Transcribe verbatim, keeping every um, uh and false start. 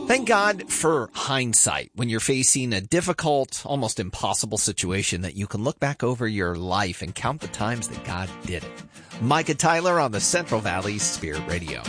Thank God for hindsight when you're facing a difficult, almost impossible situation that you can look back over your life and count the times that God did it. Micah Tyler on the Central Valley Spirit Radio.